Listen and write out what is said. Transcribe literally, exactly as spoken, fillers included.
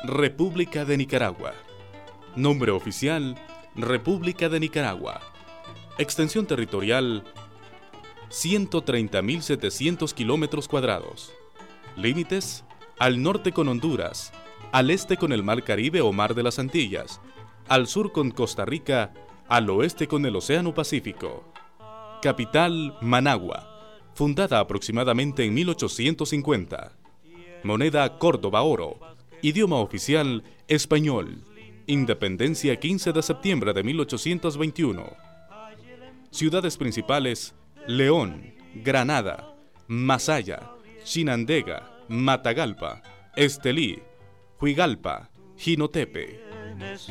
República de Nicaragua. Nombre oficial, República de Nicaragua. Extensión territorial, ciento treinta mil setecientos kilómetros cuadrados. Límites, al norte con Honduras, al este con el Mar Caribe o Mar de las Antillas, al sur con Costa Rica, al oeste con el Océano Pacífico. Capital, Managua, fundada aproximadamente en mil ochocientos cincuenta. Moneda Córdoba Oro. Idioma oficial, español. Independencia quince de septiembre de mil ochocientos veintiuno. Ciudades principales, León, Granada, Masaya, Chinandega, Matagalpa, Estelí, Huigalpa, Jinotepe.